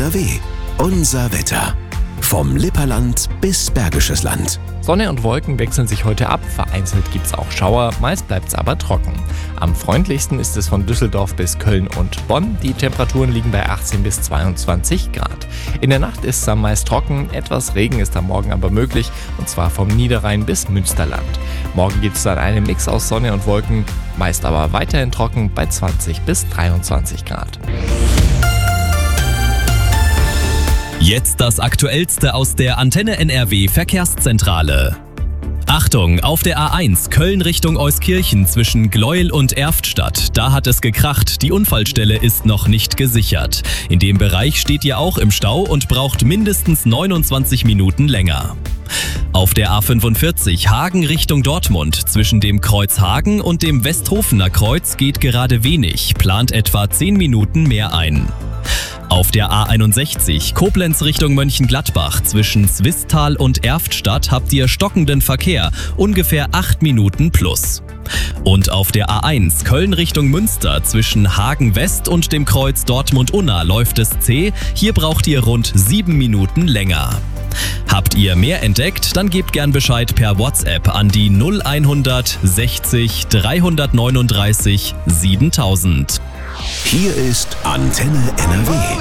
NRW. Unser Wetter. Vom Lipperland bis Bergisches Land. Sonne und Wolken wechseln sich heute ab, vereinzelt gibt es auch Schauer, meist bleibt es aber trocken. Am freundlichsten ist es von Düsseldorf bis Köln und Bonn. Die Temperaturen liegen bei 18 bis 22 Grad. In der Nacht ist es am meist trocken, etwas Regen ist am Morgen aber möglich, und zwar vom Niederrhein bis Münsterland. Morgen gibt es dann einen Mix aus Sonne und Wolken, meist aber weiterhin trocken bei 20 bis 23 Grad. Jetzt das Aktuellste aus der Antenne NRW Verkehrszentrale. Achtung, auf der A1 Köln Richtung Euskirchen zwischen Gleuel und Erftstadt. Da hat es gekracht, die Unfallstelle ist noch nicht gesichert. In dem Bereich steht ihr auch im Stau und braucht mindestens 29 Minuten länger. Auf der A45 Hagen Richtung Dortmund zwischen dem Kreuz Hagen und dem Westhofener Kreuz geht gerade wenig, plant etwa 10 Minuten mehr ein. Auf der A61 Koblenz Richtung Mönchengladbach zwischen Swisttal und Erftstadt habt ihr stockenden Verkehr, ungefähr 8 Minuten plus. Und auf der A1 Köln Richtung Münster zwischen Hagen West und dem Kreuz Dortmund-Unna läuft es zäh, hier braucht ihr rund 7 Minuten länger. Habt ihr mehr entdeckt, dann gebt gern Bescheid per WhatsApp an die 0100 60 339 7000. Hier ist Antenne NRW.